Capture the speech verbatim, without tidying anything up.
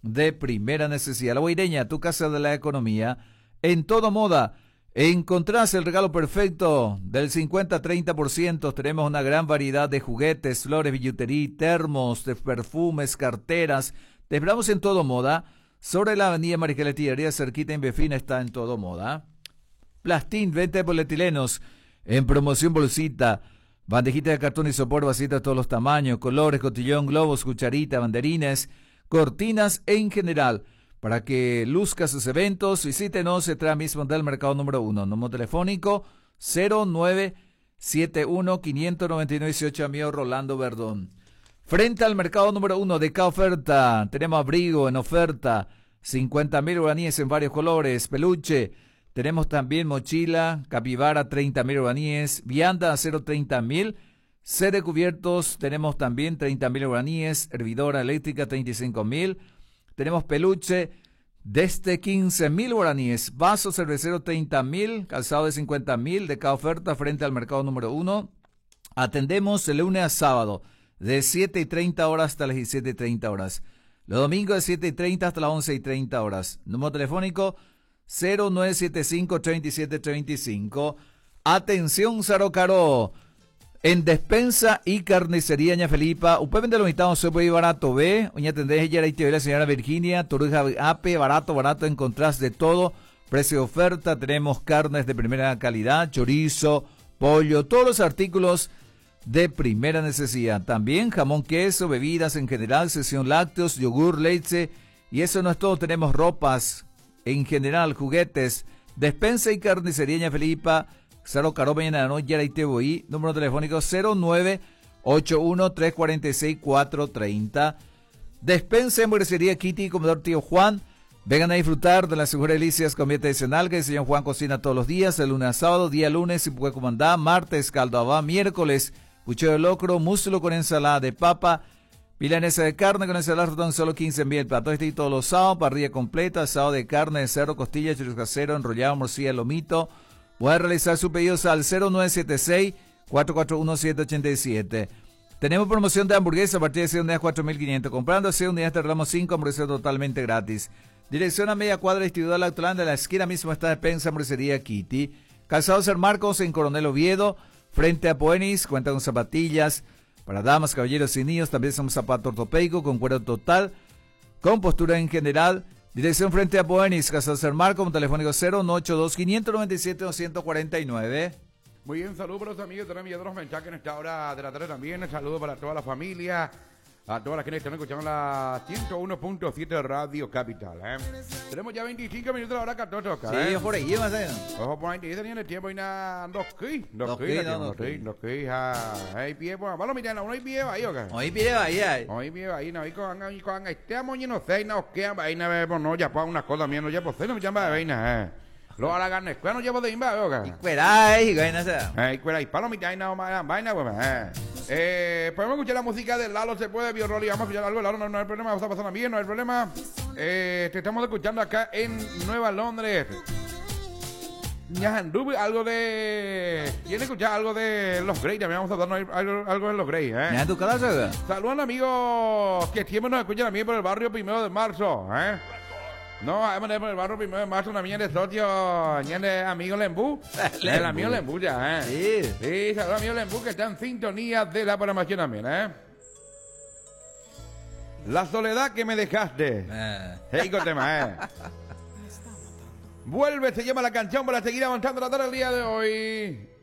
de primera necesidad. La Guaireña, tu casa de la economía, en todo moda. Encontrás el regalo perfecto del cincuenta a treinta por ciento. Tenemos una gran variedad de juguetes, flores, billutería, termos, de perfumes, carteras. Te esperamos en todo moda. Sobre la avenida Mariqueletillería, cerquita en Befina, está en todo moda. Plastín, venta de polietilenos, en promoción bolsita. Bandejita de cartón y sopor, vasita de todos los tamaños, colores, cotillón, globos, cucharita, banderines, cortinas en general. Para que luzca sus eventos, visítenos, se trae mismo del mercado número uno. Número telefónico cero nueve siete uno, cinco nueve nueve, dieciocho, amigo Rolando Verdón. Frente al mercado número uno de cada oferta, tenemos abrigo en oferta, cincuenta mil guaraníes en varios colores, peluche. Tenemos también mochila, capibara, treinta mil guaraníes, vianda a cero treinta mil, set de cubiertos, tenemos también treinta mil guaraníes, hervidora eléctrica, treinta y cinco mil. Tenemos peluche desde quince mil guaraníes, vaso cervecero treinta mil, calzado de cincuenta mil de cada oferta frente al mercado número uno. Atendemos de lunes a sábado, de siete y treinta horas hasta las diecisiete y treinta horas. Los domingos de siete y treinta hasta las once y treinta horas. Número telefónico cero nueve siete cinco, treinta y siete treinta y cinco. Atención, Sarocaro. En despensa y carnicería, ña Felipa, usted vende los invitados, se puede ir barato, ve, oña tendés ella y te ve la señora Virginia, Toruja Ape, barato, barato, encontrás de todo, precio de oferta, tenemos carnes de primera calidad, chorizo, pollo, todos los artículos de primera necesidad, también jamón, queso, bebidas en general, sección lácteos, yogur, leche, y eso no es todo, tenemos ropas en general, juguetes, despensa y carnicería, ña Felipa, Saro Caro Mañana Yara y Teboí, número telefónico cero nueve ocho uno, tres cuatro seis, cuatro tres cero. Despensa hamburguesería Kitty, Comedor Tío Juan. Vengan a disfrutar de las seguras delicias comida tradicional que el señor Juan cocina todos los días, de lunes a sábado, día lunes si puede comandar, martes caldo abá, miércoles puchero de locro, muslo con ensalada de papa, milanesa de carne con ensalada de solo quince mil. El plato este y todos los sábados, parrilla completa, asado de carne, de cerdo, costilla, chorizo casero, enrollado, morcilla, lomito. Puede realizar su pedidos al cero nueve siete seis, cuatro cuatro uno, siete ocho siete. Tenemos promoción de hamburguesa a partir de cien unidades, cuatro mil quinientos. Comprando cien unidades te regalamos cinco hamburguesas totalmente gratis. Dirección a media cuadra, distribuidor Autolanda, en la esquina misma está despensa hamburguesería Kitty. Calzado San Marcos en Coronel Oviedo, frente a Poenis, cuenta con zapatillas para damas, caballeros y niños. También somos zapato ortopédico con cuero total, con postura en general. Dirección frente a Boenis, Casa San Marcos, con telefónico cero uno ocho dos, cinco nueve siete, dos cuatro nueve. Muy bien, saludos para los amigos de la Villa de los Menchaques en esta hora de la tarde también. Saludos para toda la familia, a todas las que están escuchando la ciento uno punto siete Radio Capital. ¿eh? Tenemos ya veinticinco minutos de la hora catorce. ¿eh? Sí, por ahí, más o menos. Ojo, por ahí tenían el tiempo y nada, dos kis, dos kis, dos kis, dos kis, hay pie, pues, vamos a mirar, uno hay pie ahí, ¿o qué? Hoy pide ahí, ahí. Hoy pie ahí, no, y con, y con, este moño no sé, no, que ahí, no, no, ya, pues, unas cosas mías, no, ya, pues, no me llama de vaina, eh. Lo a la carne, no llevo de imba, ¿o qué? Cuera ahí, vaina, sea. Eh, cuera ahí, palomita, ahí, no, vaina, pues, eh. Eh, podemos escuchar la música de Lalo, se puede, Biorroli, vamos a escuchar algo de Lalo, no, no hay problema, está pasando bien, no hay problema. Eh, te estamos escuchando acá en Nueva Londres. Ñajandubi, algo de... ¿Quieren escuchar algo de Los Grey? También vamos a darnos algo, algo de Los Grey, ¿eh? ¿Ya tu casa? Saludos amigos que siempre nos escuchan a mí por el barrio Primero de Marzo, ¿eh? No, además por el barrio Primero de Marzo, una mía de socio, ña de amigo Lembú. El amigo Lembú ya, ¿eh? Sí. Sí, saludos amigo Lembú que está en sintonía de la programación también, ¿eh? La soledad que me dejaste. Eh. Hey, con tema, ¿eh? Vuelve, se llama la canción para seguir avanzando la tarde del día de hoy.